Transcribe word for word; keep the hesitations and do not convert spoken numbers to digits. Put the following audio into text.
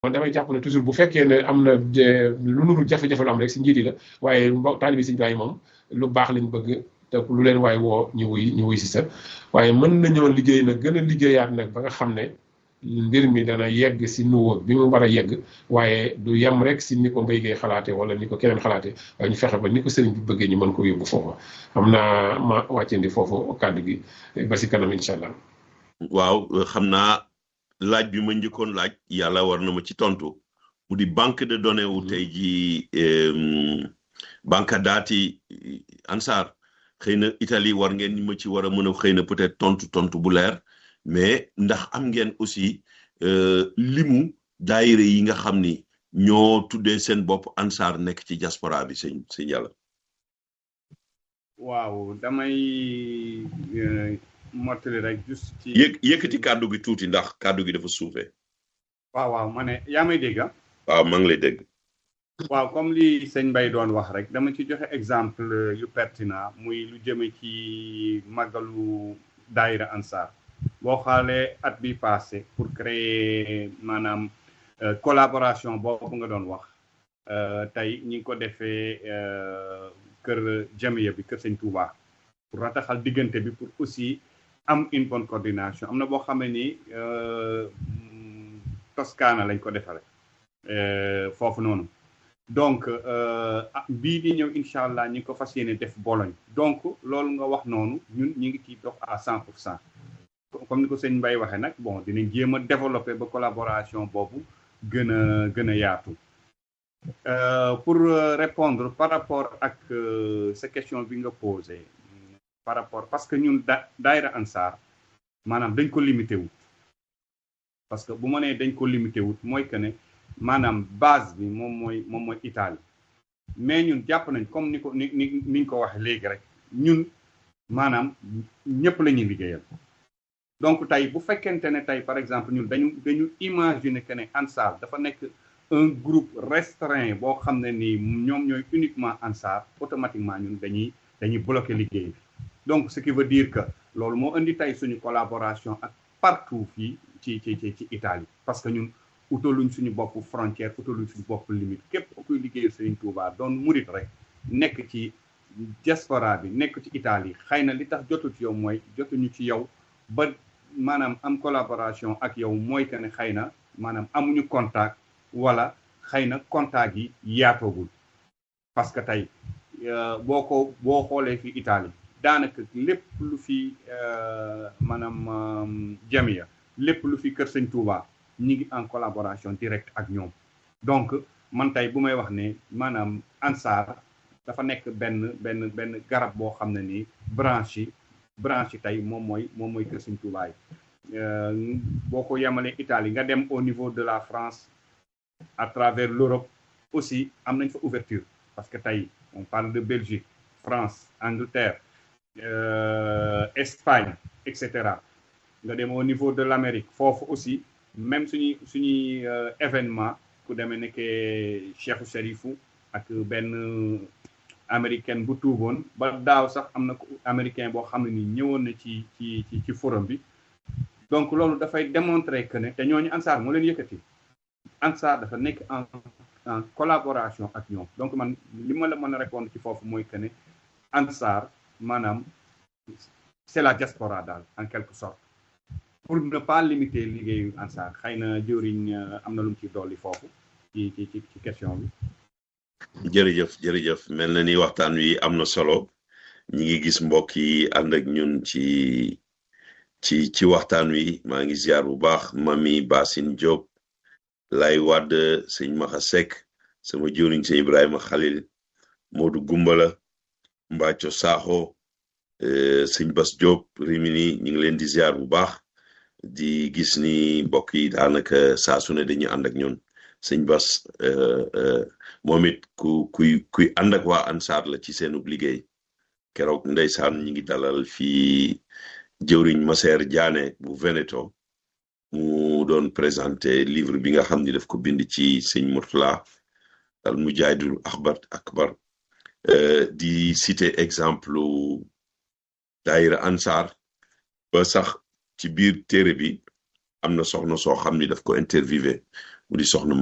man damay jàpp ne toujours bu fekkee ne am na lu nuru jafe-jafe lu am rek si njiit yi la waaye mbo taalibi Sëñ Tuubaa yi moom lu baax lañ bëgg te lu leen waaye woo ñu wuy ñu wuy si sa waaye mën nañoo liggéey nag gën a liggéeyaat nag ba nga xam ne mbir mi dana yegg si nuwo bi mu war a yegg waaye du yem rek si ni ko Mbaye Guèye xalaate wala ni ko keneen xalaate waaye ñu fexe ba ni ko sëriñ bi bëggee ñu mën ko yóbbu foofu xam naa ma wàccandi foofu kàddu gi ba si kanam incha allah. waaw xam naa laaj bi ma njëkkoon laaj yàlla war na ma ci tontu mu di banque de données wu tey jii banque dati Ansar xëy na Italie war ngeen ma ci war a mën a xëy na peut-être tontu tontu bu leer. mais ndax am ngeen aussi limu daayira yi nga xam ni ñoo tuddee seen bopp Ansar nekk ci diaspora bi sëñ sëñ yàlla. waaw damay mottali rek juste ci. yëg yëkkati kàddu gi tuuti ndax kàddu gi dafa suufee. waaw waaw ma ne yaa may dégg ah. waaw maa ngi lay dégg. waaw comme li sëñ Mbaye doon wax rek dama ci joxe exemple yu pertinent muy lu jëme ci màggalu daayira Ansar. boo xoolee at bi passé pour créer maanaam collaboration boobu nga doon wax tey ñi ngi ko defee kër jamiya bi kër Sëñ Touba pour rataxal diggante bi pour aussi am une bonne coordination am na boo xam ne ni Toscana lañ ko defare foofu noonu donc bii di ñëw incha allah ñi ngi ko fas yéene def Bologne donc loolu nga wax noonu ñun ñi ngi ciy dox à cent pour cent comme ni ko sëñ Mbaye waxee nag bon dinañ jéem a développer ba collaboration boobu gën a gën a yaatu pour répondre par rapport ak sa question bi nga posé par rapport parce que ñun da daayira Ansar maanaam dañ ko limité wut parce que bu ma nee dañ ko limité wut mooy que ne maanaam base bi moom mooy moom mooy Italie mais ñun jàpp nañ comme ni ko ni ni niñ ko waxee léegi rek ñun maanaam ñëpp la ñuy liggéeyal. donc tey bu fekkente ne tey par exemple ñun dañu dañu imaginer que ne Ansar dafa nekk un groupe restreint boo xam ne ni ñoom ñooy uniquement Ansar automatiquement ñun dañuy dañuy bloquer liggéey bi donc ce qui veut dire que loolu moo indi tey suñu collaboration ak partout fii ci ci ci ci Italie parce que ñun utaluñ suñu bopp frontière utaluñ suñu bopp limite képp kuy liggéeyal Serigne Touba doon murit rek nekk ci diaspora bi nekk ci Italie xëy na li tax jotu ci yow mooy jotuñu ci yow ba maanaam am collaboration ak yow mooy que ne xëy na maanaam amuñu contact wala xëy na contact yi yaatoogul parce que tey boo ko boo xoolee fi Italie daanaka lépp lu fi maanaam jamiya lépp lu fi kër Sëñ Touba ñi ngi en collaboration directe ak ñoom donc man tey bu may wax ne maanaam Ansar dafa nekk benn benn benn garab boo xam ne nii branche yi branche yi tey moom mooy moom mooy kër Sëñ Touba yi boo ko yemalee Italie nga dem au niveau de la France à travers l'Europe aussi am nañ fa ouverture parce que tey on parle de Belgique France Angleterre euh, Espagne et cetera nga dem au niveau de l'Amérique foofu aussi même suñuy suñuy euh, événement ku demee nekkee Cheikh Cherifou ak benn américaine bu tuuboon ba daaw sax am na ko américain boo xam ne ni ñëwoon na ci ci ci ci forum bi donc loolu dafay démontrer que ne te ñooñu Ansar moo leen yëkkati Ansar dafa nekk en en collaboration ak ñoom donc man li ma la mën a répondre ci foofu mooy que ne Ansar maanaam c'est la diaspora daal en quelque sorte pour ne pas limiter liggéeyu Ansar xëy na jëwriñ am na lu mu ci dolli foofu ci ci ci question bi. jërëjëf jërëjëf mel na ni waxtaan wi am na solo ñi ngi gis mbokk yi ànd ak ñun ci ci ci waxtaan wi maa ngi ziar bu baax mami Basine Diop lay wadd sëñ Maxa Seck sama jëwriñ sëñ Ibrahima Khalil Modou Gumbala Mbacco Sakho sëñ Bas Diop Rimini ñi ngi leen di ziar bu baax di gis ni mbokk yi daanaka saa su ne dañuy ànd ak ñun sëñ Bas moom it ku kuy kuy ànd ak waa Ansar la ci seenub liggéey keroog ndeysaan ñi ngi dalal fii jëwriñ Maseer Diané bu Veneto mu doon présenté livre bi nga xam ni daf ko bind ci sëñ Murtala al Mujaahidul Akbar Akbar di cité exemple daayira Ansar ba sax ci biir téere bi am na soxna soo xam ni daf ko interviewé mu di soxna